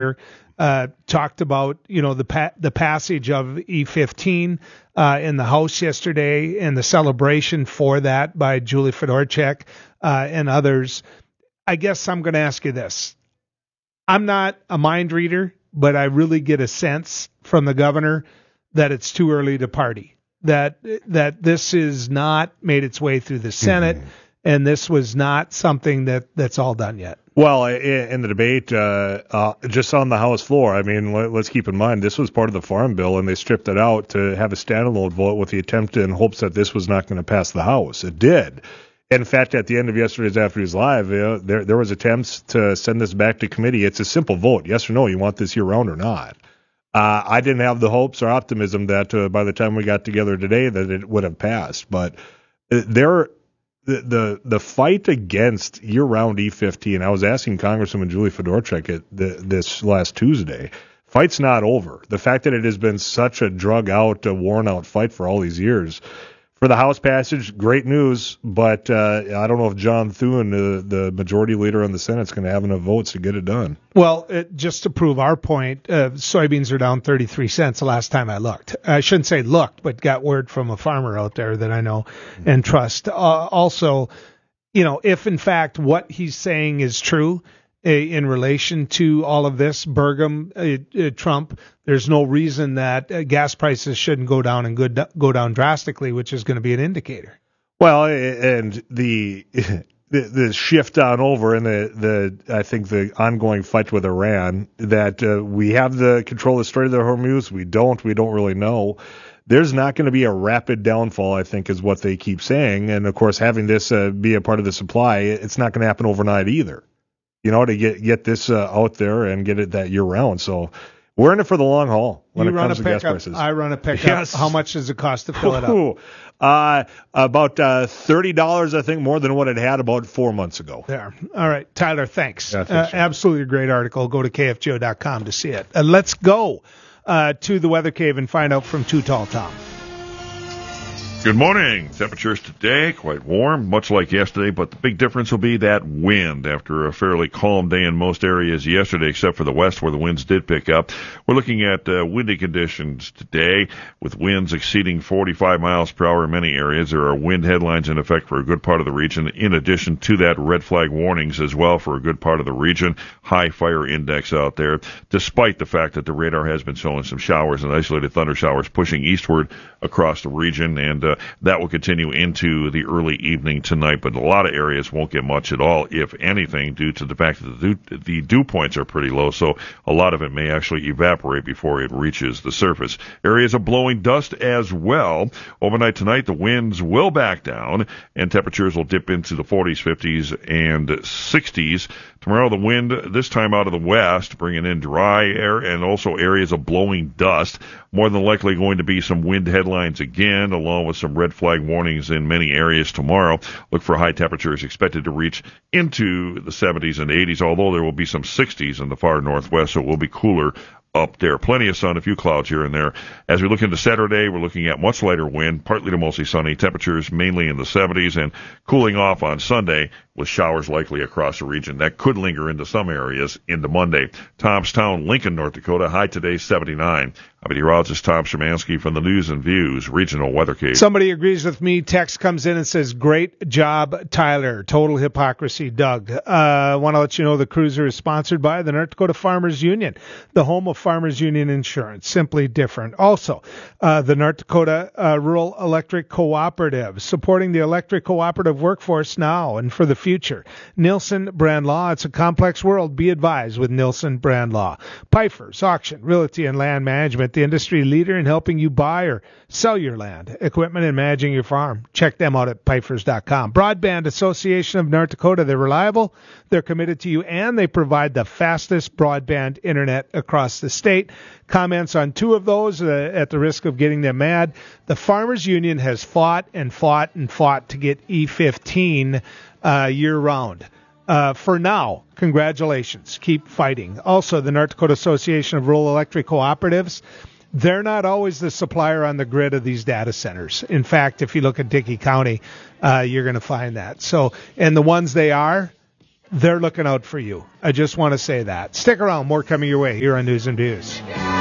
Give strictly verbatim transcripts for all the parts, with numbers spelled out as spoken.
uh, talked about, you know, the pa- the passage of E fifteen uh, in the House yesterday and the celebration for that by Julie Fedorchak uh, and others. I guess I'm going to ask you this. I'm not a mind reader, but I really get a sense from the governor that it's too early to party, that that this is not made its way through the Senate, mm-hmm. and this was not something that, that's all done yet. Well, in the debate, uh, uh, just on the House floor, I mean, let's keep in mind, this was part of the Farm Bill, and they stripped it out to have a standalone vote with the attempt in hopes that this was not going to pass the House. It did. In fact, at the end of yesterday's Afternoons Live, you know, there there was attempts to send this back to committee. It's a simple vote, yes or no, you want this year-round or not. Uh, I didn't have the hopes or optimism that uh, by the time we got together today that it would have passed, but there The, the the fight against year-round E fifteen, I was asking Congresswoman Julie Fedorchak at the, this last Tuesday, fight's not over. The fact that it has been such a drug-out, a worn-out fight for all these years. For the House passage, great news, but uh, I don't know if John Thune, uh, the majority leader in the Senate, is going to have enough votes to get it done. Well, it, just to prove our point, uh, soybeans are down thirty-three cents the last time I looked. I shouldn't say looked, but got word from a farmer out there that I know and trust. Uh, also, you know, if in fact what he's saying is true uh, in relation to all of this, Burgum, uh, uh, Trump, there's no reason that uh, gas prices shouldn't go down and go, go down drastically, which is going to be an indicator. Well, and the the, the shift on over and the, the I think the ongoing fight with Iran, that uh, we have the control of the Strait of the Hormuz, we don't, we don't really know. There's not going to be a rapid downfall, I think, is what they keep saying. And, of course, having this uh, be a part of the supply, it's not going to happen overnight either, you know, to get, get this uh, out there and get it that year-round. So we're in it for the long haul when you it comes to gas up, prices. I run a pickup. Yes. How much does it cost to fill it up? Uh, about uh, thirty dollars, I think, more than what it had about four months ago. There. All right. Tyler, thanks. Yeah, uh, so. Absolutely a great article. Go to K F G O dot com to see it. Uh, let's go uh, to the Weather Cave and find out from Too Tall Tom. Good morning. Temperatures today quite warm, much like yesterday, but the big difference will be that wind after a fairly calm day in most areas yesterday, except for the west where the winds did pick up. We're looking at uh, windy conditions today with winds exceeding forty-five miles per hour in many areas. There are wind headlines in effect for a good part of the region. In addition to that, red flag warnings as well for a good part of the region. High fire index out there, despite the fact that the radar has been showing some showers and isolated thunder showers pushing eastward across the region, and uh, that will continue into the early evening tonight, but a lot of areas won't get much at all, if anything, due to the fact that the dew, the dew points are pretty low, so a lot of it may actually evaporate before it reaches the surface. Areas of blowing dust as well. Overnight tonight, the winds will back down, and temperatures will dip into the forties, fifties, and sixties. Tomorrow, the wind, this time out of the west, bringing in dry air and also areas of blowing dust. More than likely going to be some wind headlines again, along with some red flag warnings in many areas tomorrow. Look for high temperatures expected to reach into the seventies and eighties, although there will be some sixties in the far northwest, so it will be cooler up there. Plenty of sun, a few clouds here and there. As we look into Saturday, we're looking at much lighter wind, partly to mostly sunny, temperatures mainly in the seventies, and cooling off on Sunday with showers likely across the region. That could linger into some areas into Monday. Thompstown, Lincoln, North Dakota, high today seventy-nine. I'm meteorologist Tom Szymanski from the News and Views Regional Weather Cave. Somebody agrees with me. Text comes in and says, great job, Tyler. Total hypocrisy, Doug. Uh, I want to let you know the cruiser is sponsored by the North Dakota Farmers Union, the home of Farmers Union Insurance. Simply different. Also, uh, the North Dakota uh, Rural Electric Cooperative, supporting the electric cooperative workforce now and for the future. Nilson Brand Law. It's a complex world. Be advised with Nilson Brand Law. Pifers, Auction, Realty, and Land Management, the industry leader in helping you buy or sell your land, equipment, and managing your farm. Check them out at pifers dot com. Broadband Association of North Dakota. They're reliable, they're committed to you, and they provide the fastest broadband internet across the state. Comments on two of those uh, at the risk of getting them mad. The Farmers Union has fought and fought and fought to get E fifteen uh, year-round. Uh, for now, congratulations. Keep fighting. Also, the North Dakota Association of Rural Electric Cooperatives, they're not always the supplier on the grid of these data centers. In fact, if you look at Dickey County, uh, you're going to find that. So, and the ones they are, they're looking out for you. I just want to say that. Stick around. More coming your way here on News and Views.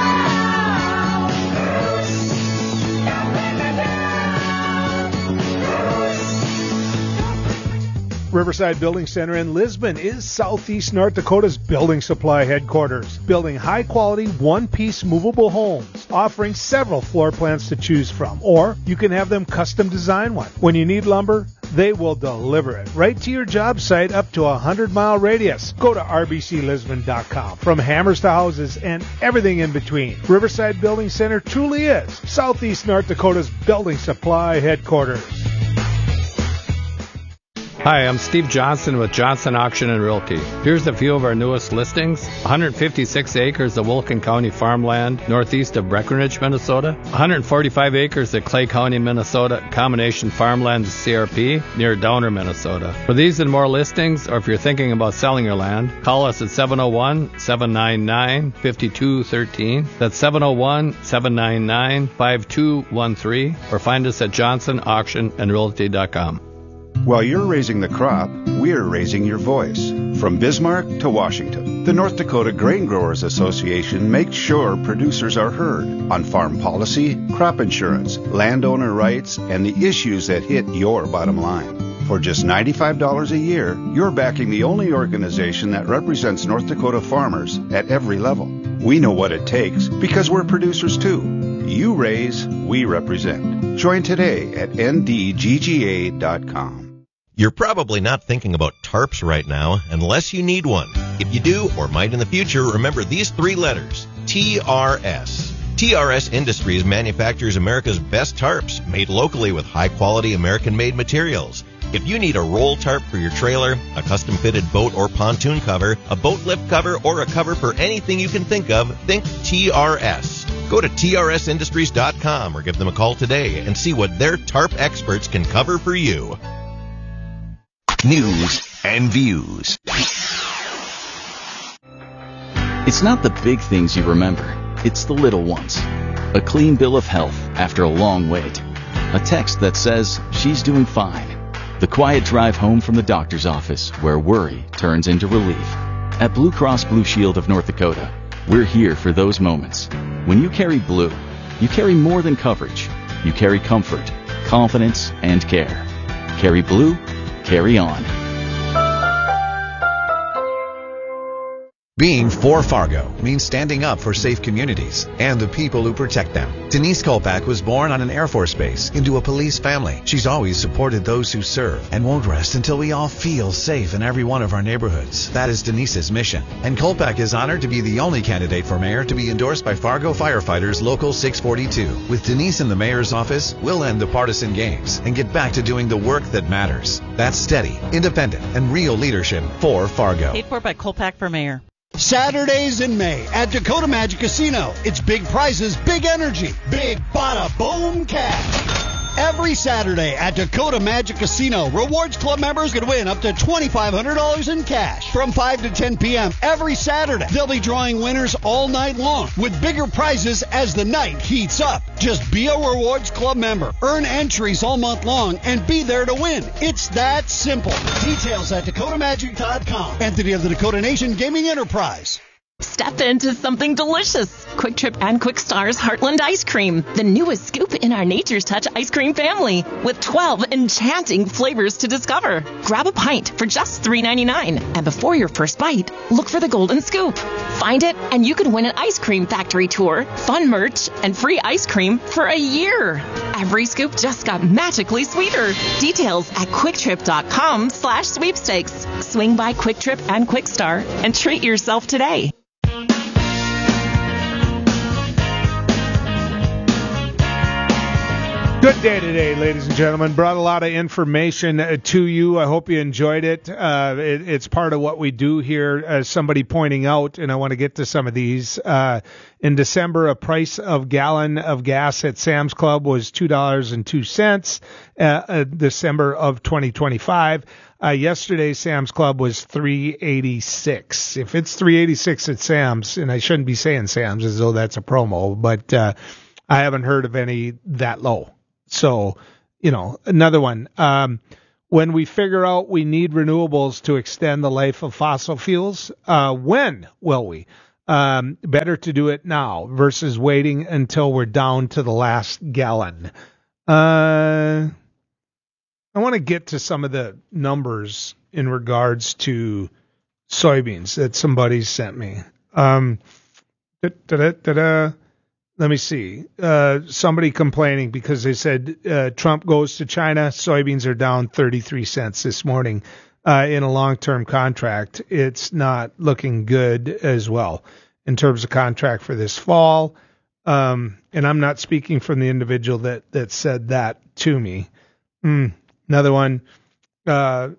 Riverside Building Center in Lisbon is Southeast North Dakota's building supply headquarters, building high-quality, one-piece movable homes, offering several floor plans to choose from, or you can have them custom design one. When you need lumber, they will deliver it right to your job site up to a hundred-mile radius. Go to r b c lisbon dot com. From hammers to houses and everything in between, Riverside Building Center truly is Southeast North Dakota's building supply headquarters. Hi, I'm Steve Johnson with Johnson Auction and Realty. Here's a few of our newest listings. one hundred fifty-six acres of Wilkin County farmland northeast of Breckenridge, Minnesota. one hundred forty-five acres of Clay County, Minnesota, combination farmland C R P near Downer, Minnesota. For these and more listings, or if you're thinking about selling your land, call us at seven oh one, seven nine nine, five two one three. That's seven oh one, seven nine nine, five two one three, or find us at johnson auction and realty dot com. While you're raising the crop, we're raising your voice. From Bismarck to Washington, the North Dakota Grain Growers Association makes sure producers are heard on farm policy, crop insurance, landowner rights, and the issues that hit your bottom line. For just ninety-five dollars a year, you're backing the only organization that represents North Dakota farmers at every level. We know what it takes because we're producers too. You raise, we represent. Join today at n d g g a dot com. You're probably not thinking about tarps right now unless you need one. If you do, or might in the future, remember these three letters, T R S. T R S Industries manufactures America's best tarps, made locally with high-quality American-made materials. If you need a roll tarp for your trailer, a custom-fitted boat or pontoon cover, a boat lift cover, or a cover for anything you can think of, think T R S. Go to T R S industries dot com or give them a call today and see what their tarp experts can cover for you. News and Views. It's not the big things you remember. It's the little ones. A clean bill of health after a long wait. A text that says she's doing fine. The quiet drive home from the doctor's office where worry turns into relief. At Blue Cross Blue Shield of North Dakota, we're here for those moments. When you carry blue, you carry more than coverage. You carry comfort, confidence, and care. Carry blue, carry on. Being for Fargo means standing up for safe communities and the people who protect them. Denise Kolpak was born on an Air Force base into a police family. She's always supported those who serve and won't rest until we all feel safe in every one of our neighborhoods. That is Denise's mission. And Kolpak is honored to be the only candidate for mayor to be endorsed by Fargo Firefighters Local six forty-two. With Denise in the mayor's office, we'll end the partisan games and get back to doing the work that matters. That's steady, independent, and real leadership for Fargo. Paid for by Kolpak for mayor. Saturdays in May at Dakota Magic Casino. It's big prizes, big energy, big bada boom cash. Every Saturday at Dakota Magic Casino, Rewards Club members can win up to twenty-five hundred dollars in cash from five to ten p.m. every Saturday. They'll be drawing winners all night long with bigger prizes as the night heats up. Just be a Rewards Club member, earn entries all month long, and be there to win. It's that simple. Details at dakota magic dot com. Entity of the Dakota Nation Gaming Enterprise. Step into something delicious. Quick Trip and Quick Star's Heartland Ice Cream, the newest scoop in our Nature's Touch ice cream family, with twelve enchanting flavors to discover. Grab a pint for just three ninety-nine, and before your first bite, look for the golden scoop. Find it, and you can win an ice cream factory tour, fun merch, and free ice cream for a year. Every scoop just got magically sweeter. Details at quicktrip.com slash sweepstakes. Swing by Quick Trip and Quick Star and treat yourself today. Good day today, ladies and gentlemen. Brought a lot of information to you. I hope you enjoyed it. Uh, it it's part of what we do here, as somebody pointing out, and I want to get to some of these. Uh, in December, a price of gallon of gas at Sam's Club was two dollars and two cents, uh, uh, December of twenty twenty-five. Uh, yesterday, Sam's Club was three eighty-six. If it's three eighty-six at Sam's, and I shouldn't be saying Sam's as though that's a promo, but uh, I haven't heard of any that low. So, you know, another one. Um, when we figure out we need renewables to extend the life of fossil fuels, uh, when will we? Um, better to do it now versus waiting until we're down to the last gallon. Uh, I want to get to some of the numbers in regards to soybeans that somebody sent me. Um, da-da-da-da-da. Let me see. Uh, somebody complaining because they said uh, Trump goes to China. Soybeans are down thirty-three cents this morning uh, in a long-term contract. It's not looking good as well in terms of contract for this fall. Um, and I'm not speaking from the individual that, that said that to me. Mm, another one. Uh,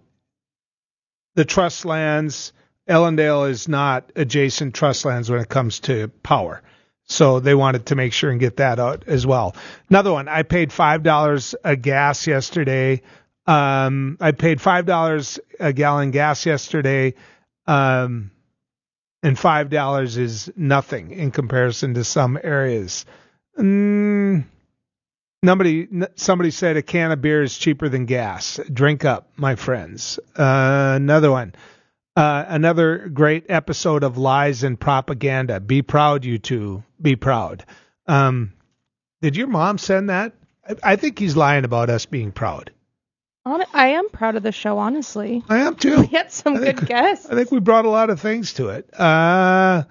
the trust lands. Ellendale is not adjacent trust lands when it comes to power. So they wanted to make sure and get that out as well. Another one, I paid five dollars a gas yesterday. Um, I paid five dollars a gallon gas yesterday. Um, and five dollars is nothing in comparison to some areas. Mm, Somebody, somebody said a can of beer is cheaper than gas. Drink up, my friends. Uh, another one. Uh, another great episode of Lies and Propaganda. Be proud, you two. Be proud. Um, did your mom send that? I, I think he's lying about us being proud. I am proud of the show, honestly. I am too. We had some I think, good guests. I think we brought a lot of things to it. Uh,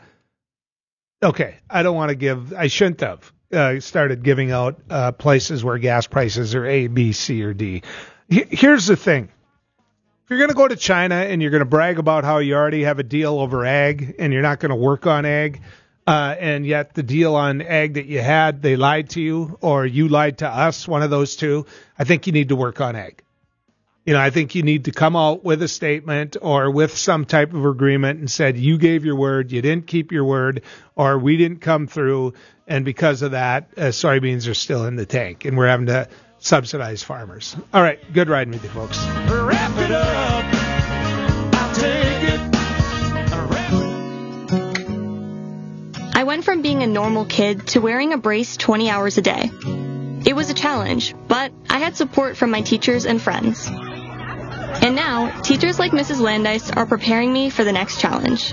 okay, I don't want to give. I shouldn't have uh, started giving out uh, places where gas prices are A, B, C, or D. H- here's the thing. If you're going to go to China and you're going to brag about how you already have a deal over ag and you're not going to work on ag, uh, and yet the deal on ag that you had, they lied to you or you lied to us, one of those two, I think you need to work on ag. You know, I think you need to come out with a statement or with some type of agreement and said you gave your word, you didn't keep your word, or we didn't come through, and because of that, uh, soybeans are still in the tank, and we're having to subsidize farmers. All right, good riding with you, folks. Wrap it up. I'll take it. I went from being a normal kid to wearing a brace twenty hours a day. It was a challenge, but I had support from my teachers and friends. And now, teachers like Missus Landis are preparing me for the next challenge.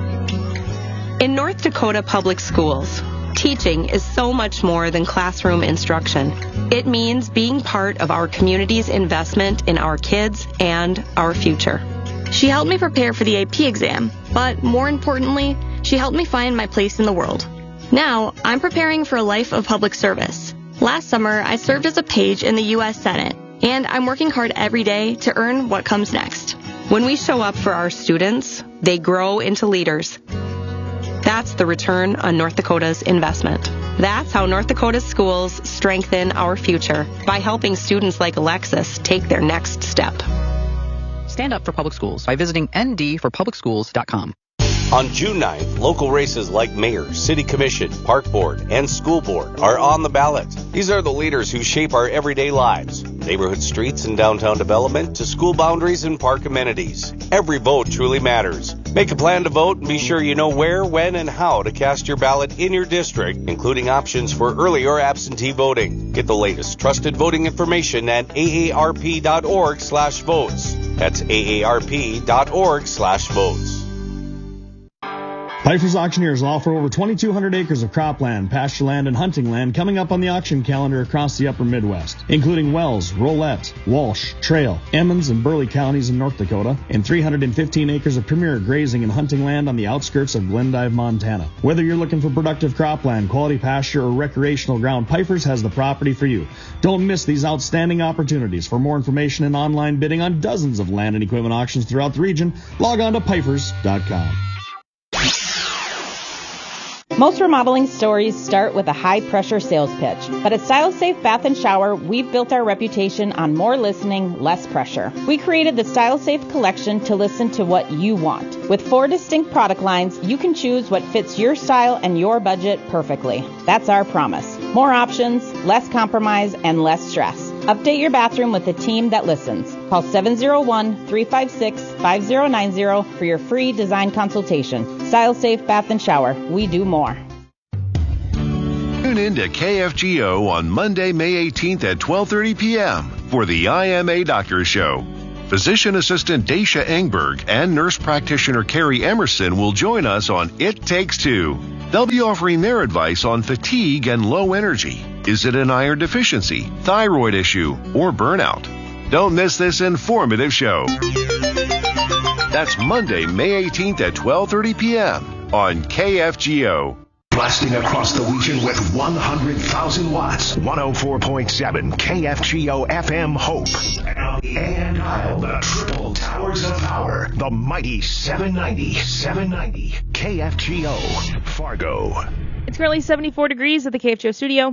In North Dakota Public Schools, teaching is so much more than classroom instruction. It means being part of our community's investment in our kids and our future. She helped me prepare for the A P exam, but more importantly, she helped me find my place in the world. Now, I'm preparing for a life of public service. Last summer, I served as a page in the U S Senate, and I'm working hard every day to earn what comes next. When we show up for our students, they grow into leaders. That's the return on North Dakota's investment. That's how North Dakota schools strengthen our future, by helping students like Alexis take their next step. Stand up for public schools by visiting N D for public schools dot com. On June ninth, local races like mayor, city commission, park board, and school board are on the ballot. These are the leaders who shape our everyday lives, neighborhood streets and downtown development to school boundaries and park amenities. Every vote truly matters. Make a plan to vote and be sure you know where, when, and how to cast your ballot in your district, including options for early or absentee voting. Get the latest trusted voting information at aarp.org slash votes. That's aarp.org slash votes. Pifer's Auctioneers will offer over twenty-two hundred acres of cropland, pasture land, and hunting land coming up on the auction calendar across the upper Midwest, including Wells, Rolette, Walsh, Trail, Emmons, and Burley counties in North Dakota, and three hundred fifteen acres of premier grazing and hunting land on the outskirts of Glendive, Montana. Whether you're looking for productive cropland, quality pasture, or recreational ground, Pifer's has the property for you. Don't miss these outstanding opportunities. For more information and online bidding on dozens of land and equipment auctions throughout the region, log on to pifers dot com. Most remodeling stories start with a high-pressure sales pitch, but at Style Safe Bath and Shower, we've built our reputation on more listening, less pressure. We created the Style Safe collection to listen to what you want. With four distinct product lines, you can choose what fits your style and your budget perfectly. That's our promise. More options, less compromise, and less stress. Update your bathroom with a team that listens. Call seven oh one, three five six, five oh nine oh for your free design consultation. Style Safe Bath and Shower. We do more. Tune in to K F G O on Monday, May eighteenth at twelve thirty p.m. for the I M A Doctor Show. Physician assistant Daisha Engberg and nurse practitioner Carrie Emerson will join us on It Takes Two. They'll be offering their advice on fatigue and low energy. Is it an iron deficiency, thyroid issue, or burnout? Don't miss this informative show. That's Monday, May eighteenth at twelve thirty p.m. on K F G O. Blasting across the region with one hundred thousand watts. one oh four point seven K F G O F M Hope. And on the A M dial, the triple towers of power. The mighty seven ninety, seven ninety K F G O Fargo. It's currently seventy-four degrees at the K F G O studio.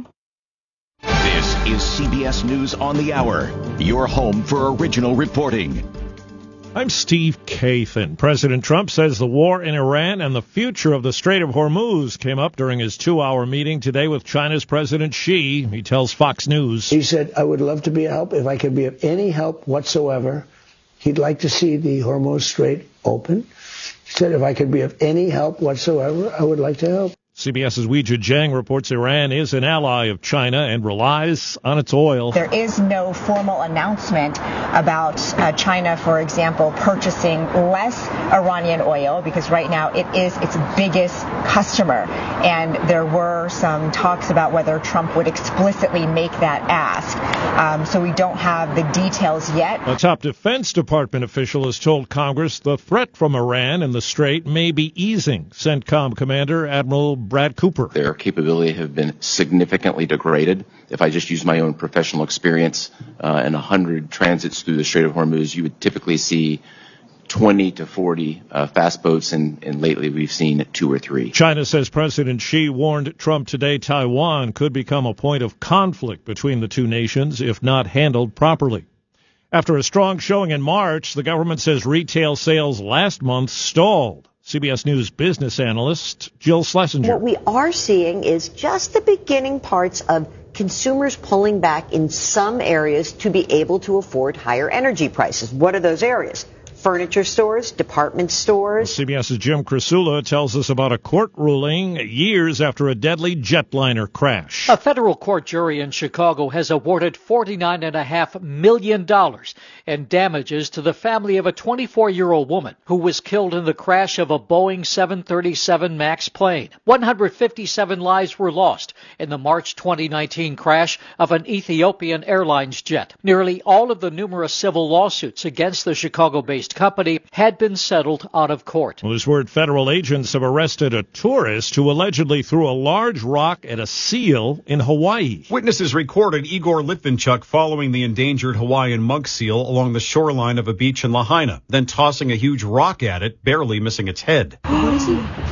This is C B S News on the Hour, your home for original reporting. I'm Steve Kathan. President Trump says the war in Iran and the future of the Strait of Hormuz came up during his two-hour meeting today with China's President Xi. He tells Fox News. He said, I would love to be a help. If I could be of any help whatsoever, he'd like to see the Hormuz Strait open. He said, if I could be of any help whatsoever, I would like to help. CBS's Weijia Jiang reports Iran is an ally of China and relies on its oil. There is no formal announcement about uh, China, for example, purchasing less Iranian oil, because right now it is its biggest customer. And there were some talks about whether Trump would explicitly make that ask. Um, so we don't have the details yet. A top Defense Department official has told Congress the threat from Iran in the Strait may be easing. CENTCOM Commander Admiral Brad Cooper. Their capability have been significantly degraded. If I just use my own professional experience, uh, in one hundred transits through the Strait of Hormuz, you would typically see twenty to forty uh, fast boats, and, and lately we've seen two or three. China says President Xi warned Trump today Taiwan could become a point of conflict between the two nations if not handled properly. After a strong showing in March, the government says retail sales last month stalled. C B S News business analyst Jill Schlesinger. What we are seeing is just the beginning parts of consumers pulling back in some areas to be able to afford higher energy prices. What are those areas? Furniture stores, department stores. CBS's Jim Krasula tells us about a court ruling years after a deadly jetliner crash. A federal court jury in Chicago has awarded forty-nine point five million dollars in damages to the family of a twenty-four-year-old woman who was killed in the crash of a Boeing seven thirty-seven MAX plane. one hundred fifty-seven lives were lost in the March twenty nineteen crash of an Ethiopian Airlines jet. Nearly all of the numerous civil lawsuits against the Chicago-based company had been settled out of court. Well, this word federal agents have arrested a tourist who allegedly threw a large rock at a seal in Hawaii. Witnesses recorded Igor Litvinchuk following the endangered Hawaiian monk seal along the shoreline of a beach in Lahaina, then tossing a huge rock at it, barely missing its head. What is he?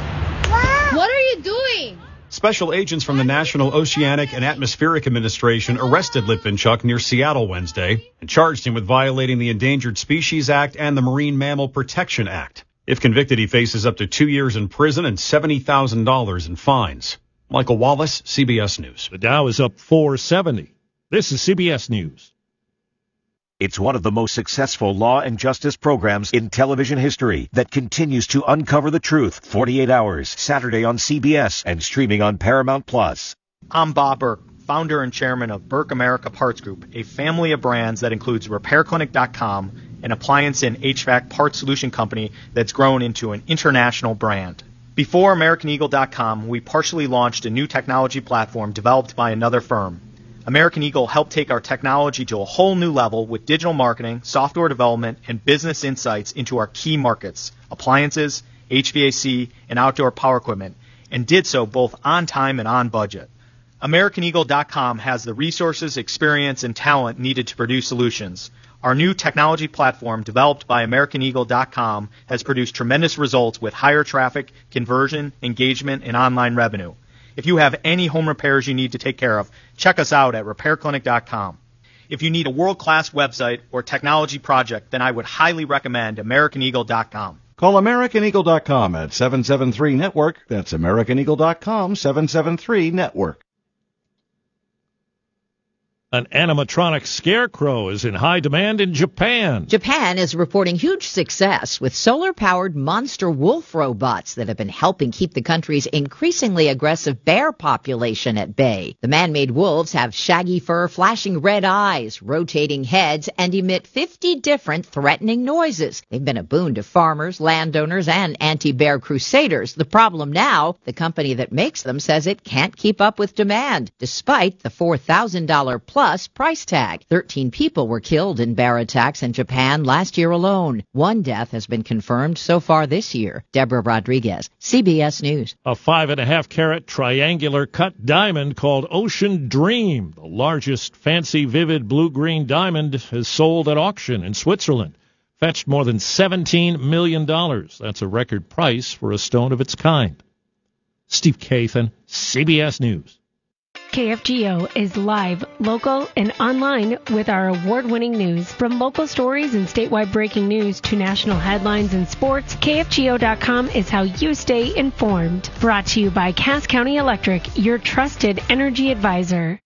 What are you doing? Special agents from the National Oceanic and Atmospheric Administration arrested Litvinchuk near Seattle Wednesday and charged him with violating the Endangered Species Act and the Marine Mammal Protection Act. If convicted, he faces up to two years in prison and seventy thousand dollars in fines. Michael Wallace, C B S News. The Dow is up four seventy. This is C B S News. It's one of the most successful law and justice programs in television history that continues to uncover the truth. forty-eight hours, Saturday on C B S and streaming on Paramount Plus. I'm Bob Burke, founder and chairman of Burke America Parts Group, a family of brands that includes repair clinic dot com, an appliance and H V A C parts solution company that's grown into an international brand. Before American Eagle dot com, we partially launched a new technology platform developed by another firm. American Eagle helped take our technology to a whole new level with digital marketing, software development, and business insights into our key markets, appliances, H V A C, and outdoor power equipment, and did so both on time and on budget. American Eagle dot com has the resources, experience, and talent needed to produce solutions. Our new technology platform, developed by American Eagle dot com, has produced tremendous results with higher traffic, conversion, engagement, and online revenue. If you have any home repairs you need to take care of, check us out at repair clinic dot com. If you need a world-class website or technology project, then I would highly recommend American Eagle dot com. Call American Eagle dot com at seven seven three network. That's American Eagle dot com, seven seven three network. An animatronic scarecrow is in high demand in Japan. Japan is reporting huge success with solar-powered monster wolf robots that have been helping keep the country's increasingly aggressive bear population at bay. The man-made wolves have shaggy fur, flashing red eyes, rotating heads, and emit fifty different threatening noises. They've been a boon to farmers, landowners, and anti-bear crusaders. The problem now, the company that makes them says it can't keep up with demand, despite the four thousand dollars plus price tag. Thirteen people were killed in bear attacks in Japan last year alone. One death has been confirmed so far this year. Deborah Rodriguez, C B S News. A five and a half carat triangular cut diamond called Ocean Dream, the largest fancy vivid blue-green diamond, is sold at auction in Switzerland. Fetched more than seventeen million dollars. That's a record price for a stone of its kind. Steve Kathan, C B S News. K F G O is live, local, and online with our award-winning news. From local stories and statewide breaking news to national headlines and sports, K F G O dot com is how you stay informed. Brought to you by Cass County Electric, your trusted energy advisor.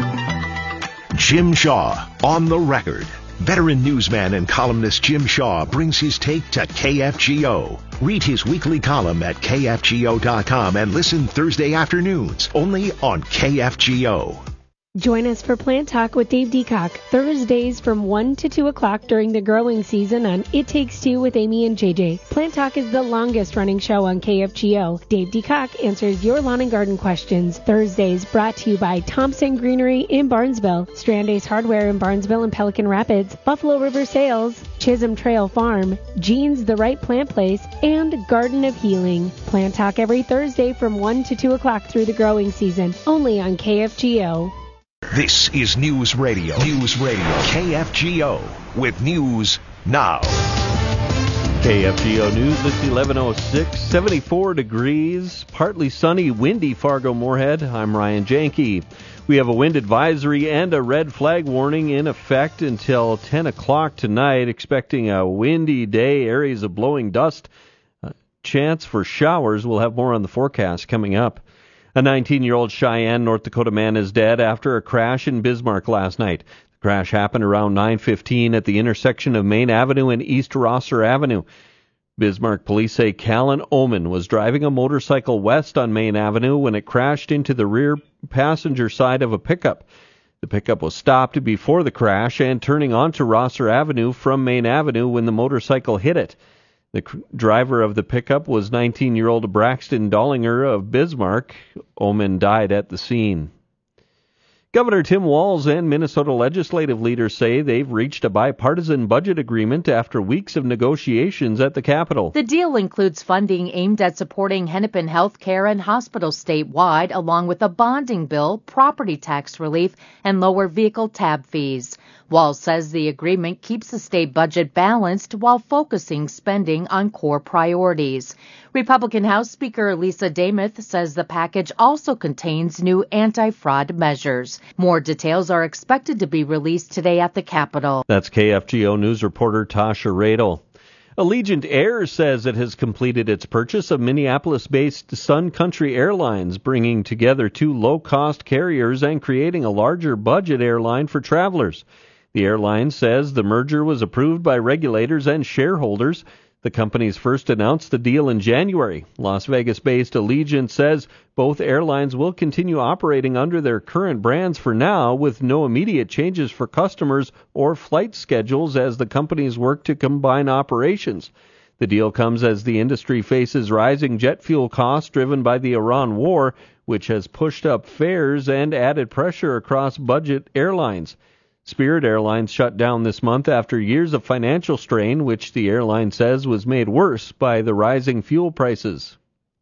Jim Shaw on the record. Veteran newsman and columnist Jim Shaw brings his take to K F G O. Read his weekly column at K F G O dot com and listen Thursday afternoons only on K F G O. Join us for Plant Talk with Dave Deacock, Thursdays from one to two o'clock during the growing season on It Takes Two with Amy and J J. Plant Talk is the longest running show on K F G O. Dave Deacock answers your lawn and garden questions. Thursdays brought to you by Thompson Greenery in Barnesville, Strandace Hardware in Barnesville and Pelican Rapids, Buffalo River Sales, Chisholm Trail Farm, Jean's The Right Plant Place, and Garden of Healing. Plant Talk every Thursday from one to two o'clock through the growing season, only on K F G O. This is News Radio. News Radio. K F G O with news now. K F G O News, it's eleven oh six, seventy-four degrees, partly sunny, windy Fargo-Moorhead. I'm Ryan Janke. We have a wind advisory and a red flag warning in effect until ten o'clock tonight, expecting a windy day, areas of blowing dust, uh, chance for showers. We'll have more on the forecast coming up. A nineteen-year-old Cheyenne, North Dakota man is dead after a crash in Bismarck last night. The crash happened around nine fifteen at the intersection of Main Avenue and East Rosser Avenue. Bismarck police say Callan Oman was driving a motorcycle west on Main Avenue when it crashed into the rear passenger side of a pickup. The pickup was stopped before the crash and turning onto Rosser Avenue from Main Avenue when the motorcycle hit it. The driver of the pickup was nineteen-year-old Braxton Dollinger of Bismarck. Oman died at the scene. Governor Tim Walz and Minnesota legislative leaders say they've reached a bipartisan budget agreement after weeks of negotiations at the Capitol. The deal includes funding aimed at supporting Hennepin health care and hospitals statewide, along with a bonding bill, property tax relief, and lower vehicle tab fees. Walz says the agreement keeps the state budget balanced while focusing spending on core priorities. Republican House Speaker Lisa Demuth says the package also contains new anti-fraud measures. More details are expected to be released today at the Capitol. That's K F G O News reporter Tasha Radel. Allegiant Air says it has completed its purchase of Minneapolis-based Sun Country Airlines, bringing together two low-cost carriers and creating a larger budget airline for travelers. The airline says the merger was approved by regulators and shareholders. The companies first announced the deal in January. Las Vegas-based Allegiant says both airlines will continue operating under their current brands for now, with no immediate changes for customers or flight schedules as the companies work to combine operations. The deal comes as the industry faces rising jet fuel costs driven by the Iran war, which has pushed up fares and added pressure across budget airlines. Spirit Airlines shut down this month after years of financial strain, which the airline says was made worse by the rising fuel prices.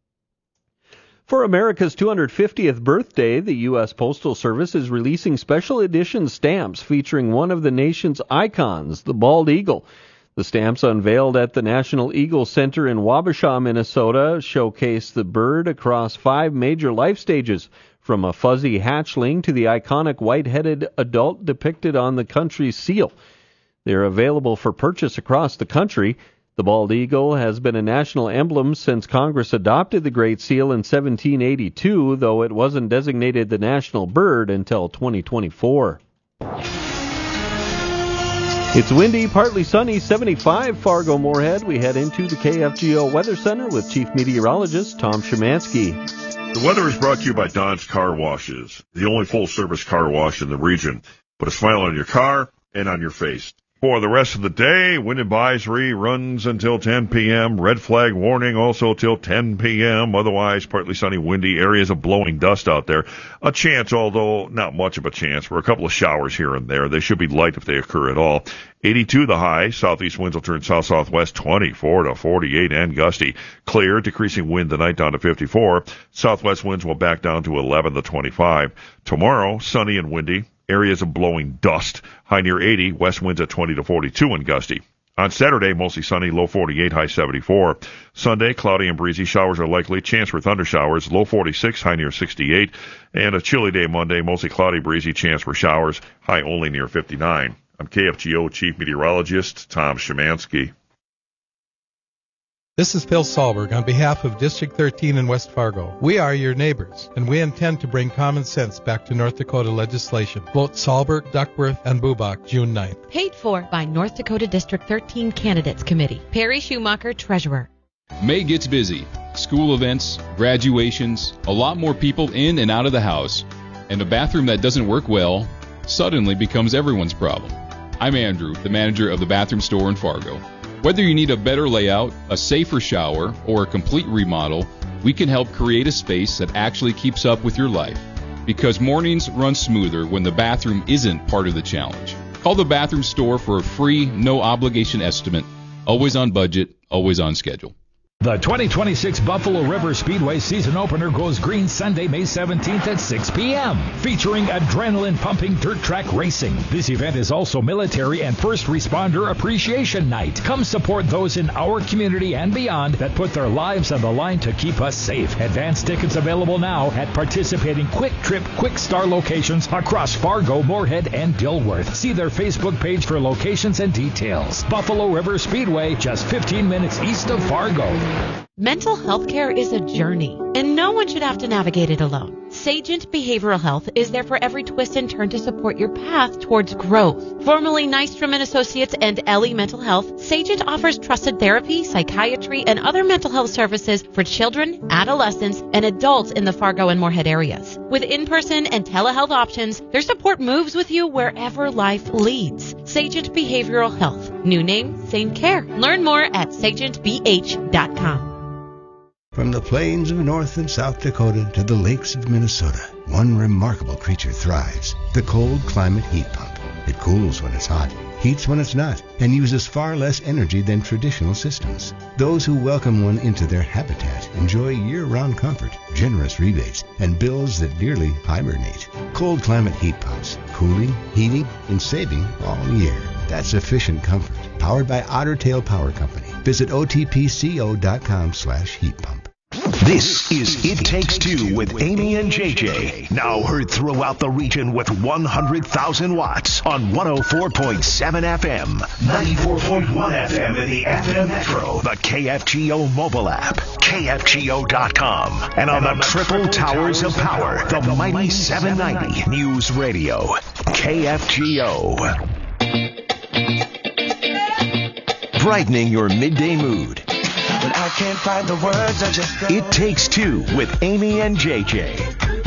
For America's two hundred fiftieth birthday, the U S Postal Service is releasing special edition stamps featuring one of the nation's icons, the bald eagle. The stamps unveiled at the National Eagle Center in Wabasha, Minnesota, showcase the bird across five major life stages, from a fuzzy hatchling to the iconic white-headed adult depicted on the country's seal. They're available for purchase across the country. The bald eagle has been a national emblem since Congress adopted the Great Seal in seventeen eighty-two, though it wasn't designated the national bird until twenty twenty-four. It's windy, partly sunny, seventy-five Fargo-Moorhead. We head into the K F G O Weather Center with Chief Meteorologist Tom Szymanski. The weather is brought to you by Don's Car Washes, the only full-service car wash in the region. Put a smile on your car and on your face. For the rest of the day, wind advisory runs until ten p.m. Red flag warning also till ten p.m. Otherwise, partly sunny, windy, areas of blowing dust out there. A chance, although not much of a chance, for a couple of showers here and there. They should be light if they occur at all. eighty-two the high. Southeast winds will turn south-southwest, twenty-four to forty-eight and gusty. Clear, decreasing wind tonight down to fifty-four. Southwest winds will back down to eleven to twenty-five. Tomorrow, sunny and windy. Areas of blowing dust. High near eighty, west winds at twenty to forty-two and gusty. On Saturday, mostly sunny, low forty-eight, high seventy-four. Sunday, cloudy and breezy. Showers are likely. Chance for thunder showers, low forty-six, high near sixty-eight. And a chilly day Monday, mostly cloudy, breezy. Chance for showers, high only near fifty-nine. I'm K F G O Chief Meteorologist Tom Szymanski. This is Phil Sahlberg on behalf of District thirteen in West Fargo. We are your neighbors, and we intend to bring common sense back to North Dakota legislation. Vote Sahlberg, Duckworth, and Bubach June ninth. Paid for by North Dakota District thirteen Candidates Committee. Perry Schumacher, Treasurer. May gets busy. School events, graduations, a lot more people in and out of the house, and a bathroom that doesn't work well suddenly becomes everyone's problem. I'm Andrew, the manager of the bathroom store in Fargo. Whether you need a better layout, a safer shower, or a complete remodel, we can help create a space that actually keeps up with your life. Because mornings run smoother when the bathroom isn't part of the challenge. Call the bathroom store for a free, no-obligation estimate. Always on budget, always on schedule. The twenty twenty-six Buffalo River Speedway season opener goes green Sunday, May seventeenth at six p.m. featuring adrenaline-pumping dirt track racing. This event is also military and first responder appreciation night. Come support those in our community and beyond that put their lives on the line to keep us safe. Advance tickets available now at participating Quick Trip Quick Star locations across Fargo, Moorhead, and Dilworth. See their Facebook page for locations and details. Buffalo River Speedway, just fifteen minutes east of Fargo. Mental health care is a journey, and no one should have to navigate it alone. Sagent Behavioral Health is there for every twist and turn to support your path towards growth. Formerly Nystrom and Associates and Ellie Mental Health, Sagent offers trusted therapy, psychiatry, and other mental health services for children, adolescents, and adults in the Fargo and Moorhead areas. With in-person and telehealth options, their support moves with you wherever life leads. Sagent Behavioral Health. New name, same care. Learn more at sagent b h dot com. From the plains of North and South Dakota to the lakes of Minnesota, one remarkable creature thrives, the cold climate heat pump. It cools when it's hot, heats when it's not, and uses far less energy than traditional systems. Those who welcome one into their habitat enjoy year-round comfort, generous rebates, and bills that nearly hibernate. Cold climate heat pumps, cooling, heating, and saving all year. That's efficient comfort, powered by Otter Tail Power Company. Visit O T P C O dot com slash heat pump. This is It Takes Two with Amy and J J. Now heard throughout the region with one hundred thousand watts on one oh four point seven F M, ninety-four point one F M in the F M Metro, the K F G O mobile app, K F G O dot com, and on the triple towers of power, the mighty seven ninety News Radio, K F G O. Brightening your midday mood. But I can't find the words, I just It Takes Two with Amy and J J.